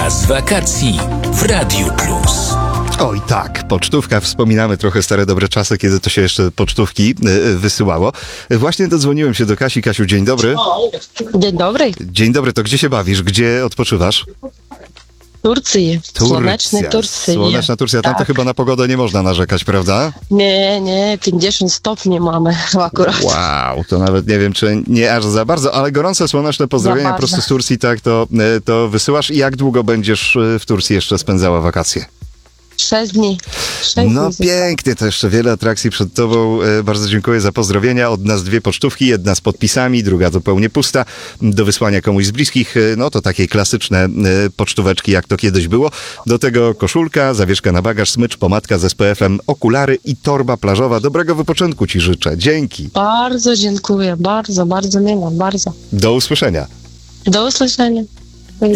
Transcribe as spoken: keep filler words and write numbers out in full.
Czas wakacji w Radiu Plus. Oj tak, pocztówka, wspominamy trochę stare dobre czasy, kiedy to się jeszcze pocztówki y, wysyłało. Właśnie dodzwoniłem się do Kasi. Kasiu, dzień dobry. Dzień dobry. Dzień dobry, to gdzie się bawisz? Gdzie odpoczywasz? Turcji. Turcja. Słonecznej Turcji. Słoneczna Turcja, tam to Tak. chyba na pogodę nie można narzekać, prawda? Nie, nie, pięćdziesiąt stopni mamy akurat. Wow, to nawet nie wiem, czy nie aż za bardzo, ale gorące, słoneczne pozdrowienia Za po prostu bardzo. z Turcji, tak, to, y, to wysyłasz. I jak długo będziesz y, w Turcji jeszcze spędzała wakacje? Sześć dni. Sześć No dni pięknie, to jeszcze wiele atrakcji przed tobą. E, Bardzo dziękuję za pozdrowienia. Od nas dwie pocztówki, jedna z podpisami, druga zupełnie pusta, do wysłania komuś z bliskich. E, No to takie klasyczne e, pocztóweczki, jak to kiedyś było. Do tego koszulka, zawieszka na bagaż, smycz, pomadka z S P F-em, okulary i torba plażowa. Dobrego wypoczynku ci życzę. Dzięki. Bardzo dziękuję. Bardzo, bardzo miło. Bardzo. Do usłyszenia. Do usłyszenia.